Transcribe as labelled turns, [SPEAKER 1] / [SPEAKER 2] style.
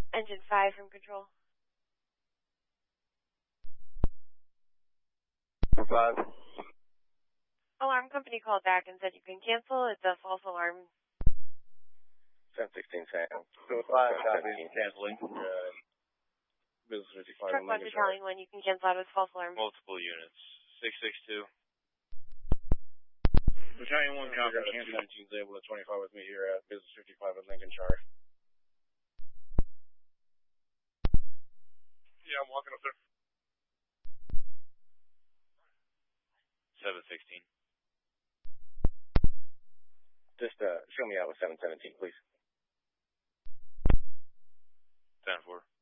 [SPEAKER 1] Engine 5 from control.
[SPEAKER 2] 5.
[SPEAKER 1] Alarm company called back and said you can cancel. It's a false alarm.
[SPEAKER 2] 1016 Sam.
[SPEAKER 3] 5, copy. Canceling. Business 55.
[SPEAKER 1] Truck 1 Battalion 1, you can cancel out with false alarm.
[SPEAKER 4] Multiple units. 662.
[SPEAKER 3] Battalion 1, copy. 219 is able to 25 with me here at Business 55 at Lincolnshire.
[SPEAKER 5] Yeah, I'm walking up there.
[SPEAKER 4] 716.
[SPEAKER 2] Just show me out with 717, please.
[SPEAKER 4] 10-4.